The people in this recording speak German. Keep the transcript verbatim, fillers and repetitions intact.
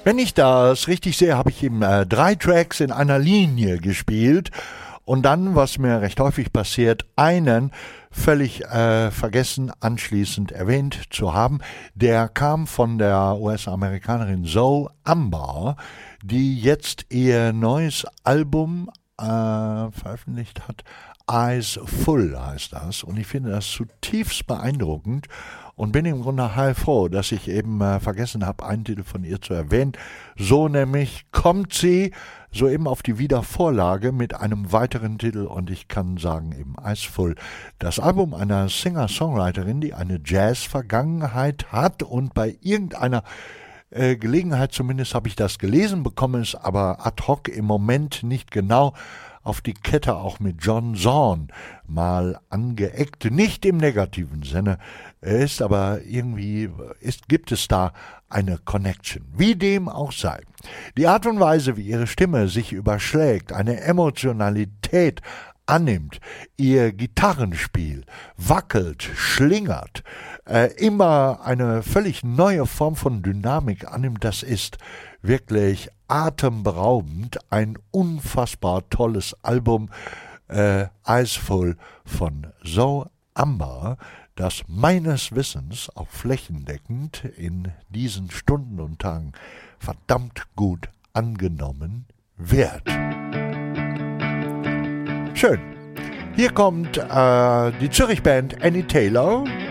Wenn ich das richtig sehe, habe ich eben äh, drei Tracks in einer Linie gespielt und dann, was mir recht häufig passiert, einen völlig äh, vergessen anschließend erwähnt zu haben. Der kam von der U S-Amerikanerin Zoe Ambar, die jetzt ihr neues Album äh, veröffentlicht hat. Eyes Full heißt das, und ich finde das zutiefst beeindruckend und bin im Grunde heilfroh, dass ich eben äh, vergessen habe, einen Titel von ihr zu erwähnen. So nämlich kommt sie soeben auf die Wiedervorlage mit einem weiteren Titel, und ich kann sagen eben Eyes Full. Das Album einer Singer-Songwriterin, die eine Jazz-Vergangenheit hat und bei irgendeiner äh, Gelegenheit, zumindest habe ich das gelesen, bekommen es aber ad hoc im Moment nicht genau auf die Kette, auch mit John Zorn mal angeeckt, nicht im negativen Sinne, ist aber irgendwie, ist, gibt es da eine Connection. Wie dem auch sei. Die Art und Weise, wie ihre Stimme sich überschlägt, eine Emotionalität annimmt, ihr Gitarrenspiel wackelt, schlingert, äh, immer eine völlig neue Form von Dynamik annimmt, das ist wirklich atemberaubend, ein unfassbar tolles Album, äh, Eyes Full von Zoe Ambar, das meines Wissens auch flächendeckend in diesen Stunden und Tagen verdammt gut angenommen wird. Schön. Hier kommt äh, die Zürich-Band Annie Taylor